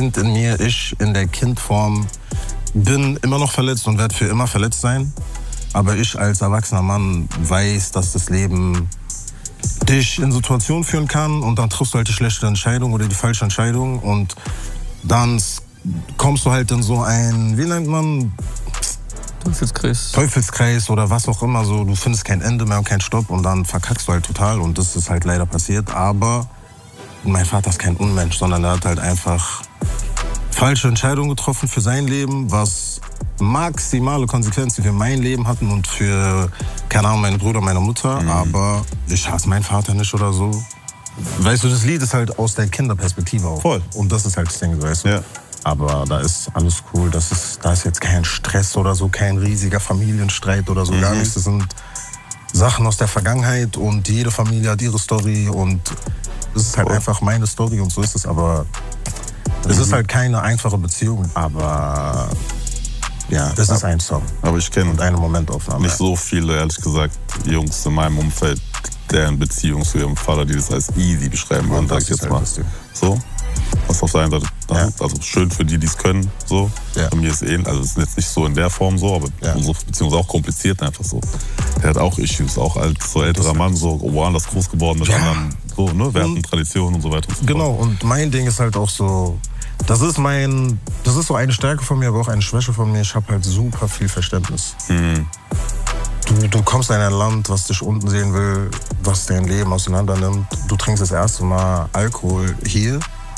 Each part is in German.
Kind in mir, ich in der Kindform bin immer noch verletzt und werde für immer verletzt sein. Aber ich als erwachsener Mann weiß, dass das Leben dich in Situationen führen kann und dann triffst du halt die schlechte Entscheidung oder die falsche Entscheidung und dann kommst du halt in so ein, wie nennt man? Teufelskreis oder was auch immer. So, du findest kein Ende mehr und keinen Stopp und dann verkackst du halt total und das ist halt leider passiert. Aber mein Vater ist kein Unmensch, sondern er hat halt einfach falsche Entscheidungen getroffen für sein Leben, was maximale Konsequenzen für mein Leben hatten und für, keine Ahnung, meine Brüder, meine Mutter. Aber ich hasse meinen Vater nicht oder so. Weißt du, das Lied ist halt aus der Kinderperspektive auch. Voll. Und das ist halt das Ding, weißt du. Ja. Aber da ist alles cool. Da ist jetzt kein Stress oder so, kein riesiger Familienstreit oder so, gar nichts. Das sind Sachen aus der Vergangenheit und jede Familie hat ihre Story und das ist halt einfach meine Story und so ist es. Aber es ist halt keine einfache Beziehung. Aber ja, das ist ein Song. Aber ich kenne eine Momentaufnahme. Nicht so viele, ehrlich gesagt, Jungs in meinem Umfeld, deren Beziehung zu ihrem Vater, die das als easy beschreiben würden, sag ich jetzt mal. So, was auf der einen Seite, also schön für die, die es können, so. Ja. Bei mir ist also es ist jetzt nicht so in der Form so, aber unsere Beziehung ist auch kompliziert einfach so. Der hat auch Issues, auch als so älterer Mann, so woanders groß geworden mit anderen, so, ne, Werten, Traditionen und so weiter und so fort. Genau, und mein Ding ist halt auch so, das ist so eine Stärke von mir, aber auch eine Schwäche von mir. Ich habe halt super viel Verständnis. Du kommst in ein Land, was dich unten sehen will, was dein Leben auseinander nimmt. Du trinkst das erste Mal Alkohol hier.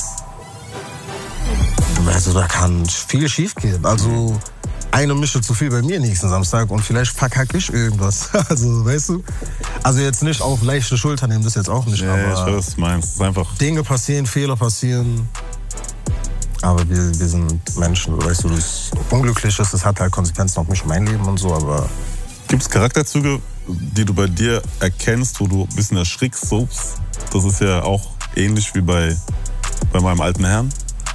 Also da kann viel schief gehen. Also eine Mische zu viel bei mir nächsten Samstag und vielleicht verkacke ich irgendwas. Also, weißt du? Also jetzt nicht auf leichte Schulter nehmen, das jetzt auch nicht. Aber ich weiß, was du meinst. Es ist einfach Dinge passieren, Fehler passieren. Aber wir sind Menschen, weißt du, das Unglückliche ist, das hat halt Konsequenzen auf mich und mein Leben und so, aber... Gibt es Charakterzüge, die du bei dir erkennst, wo du ein bisschen erschrickst, so? Das ist ja auch ähnlich wie bei meinem alten Herrn.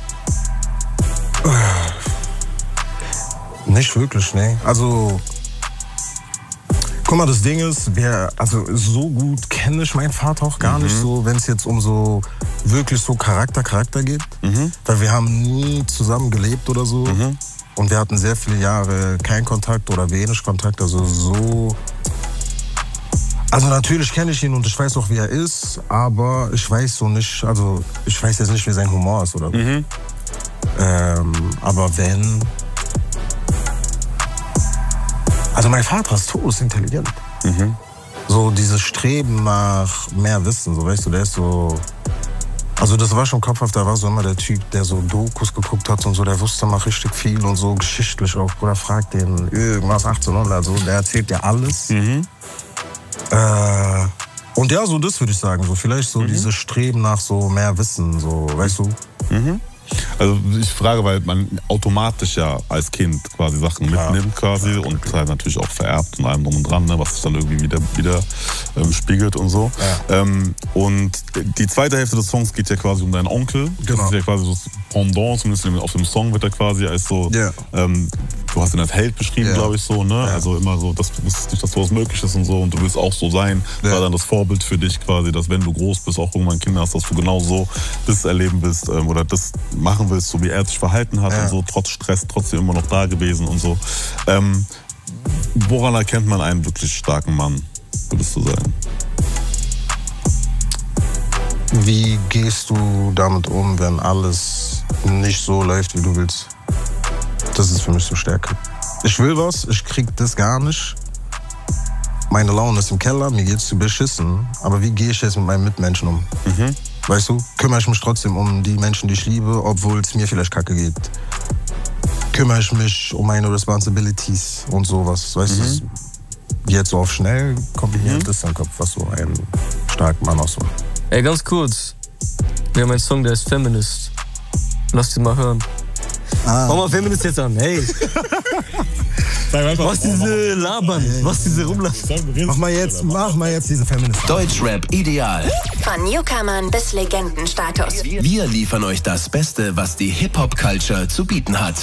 Nicht wirklich, ne. Also, guck mal, das Ding ist, so gut kenne ich meinen Vater auch gar nicht so, wenn es jetzt um so wirklich so Charakter geht. Weil wir haben nie zusammen gelebt oder so. Und wir hatten sehr viele Jahre keinen Kontakt oder wenig Kontakt, also natürlich kenne ich ihn und ich weiß auch, wie er ist, aber ich weiß so nicht, also ich weiß jetzt nicht, wie sein Humor ist oder so. Aber wenn... Also mein Vater ist todesintelligent. So dieses Streben nach mehr Wissen, so weißt du, der ist so... Also das war schon kopfhaft, da war so immer der Typ, der so Dokus geguckt hat und so, der wusste mal richtig viel und so geschichtlich auch. Bruder, fragt den irgendwas 1800, so, der erzählt ja alles. Und ja, so das würde ich sagen, so vielleicht so dieses Streben nach so mehr Wissen, so, weißt du? Also ich frage, weil man automatisch ja als Kind quasi Sachen mitnimmt quasi und halt natürlich auch vererbt und allem drum und dran, ne, was sich dann irgendwie wieder spiegelt und so. Und die zweite Hälfte des Songs geht ja quasi um deinen Onkel. Genau. Das ist ja quasi so das Pendant, zumindest auf dem Song wird er quasi als so, du hast ihn als Held beschrieben, glaube ich, so, ne? Also immer so, dass du wusstest nicht, dass sowas möglich ist und so und du willst auch so sein. War dann das Vorbild für dich quasi, dass wenn du groß bist, auch irgendwann Kinder hast, dass du genau so das erleben willst oder das machen willst, so wie er sich verhalten hat und so, trotz Stress, trotzdem immer noch da gewesen und so. Woran erkennt man einen wirklich starken Mann, würdest du sagen? Wie gehst du damit um, wenn alles nicht so läuft, wie du willst? Das ist für mich so Stärke. Ich will was, ich krieg das gar nicht. Meine Laune ist im Keller, mir geht's zu beschissen. Aber wie gehe ich jetzt mit meinen Mitmenschen um? Weißt du, kümmere ich mich trotzdem um die Menschen, die ich liebe, obwohl es mir vielleicht kacke geht. Kümmere ich mich um meine Responsibilities und sowas. Weißt du, jetzt so auf schnell kombiniert ist im Kopf, was so ein starker Mann ausmacht. Ey, ganz kurz. Wir haben einen Song, der ist Feminist. Lass den mal hören. Mach mal Feminist jetzt an, hey. Was diese labern, was diese rumlassen. Mach mal jetzt diese Feminist. Deutschrap ideal. Von Newcomern bis Legendenstatus. Wir liefern euch das Beste, was die Hip-Hop-Culture zu bieten hat.